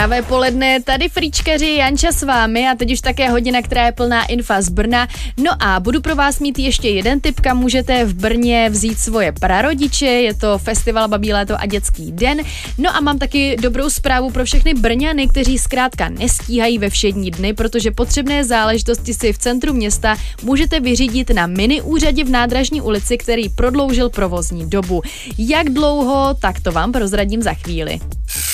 Pravé poledne, tady fričkaři Janča s vámi a teď už také hodina, která je plná infa z Brna. No a budu pro vás mít ještě jeden tip, kam můžete v Brně vzít svoje prarodiče, je to festival Babí léto a dětský den. No a mám taky dobrou zprávu pro všechny Brňany, kteří zkrátka nestíhají ve všední dny, protože potřebné záležitosti si v centru města můžete vyřídit na mini úřadě v Nádražní ulici, který prodloužil provozní dobu. Jak dlouho, tak to vám prozradím za chvíli.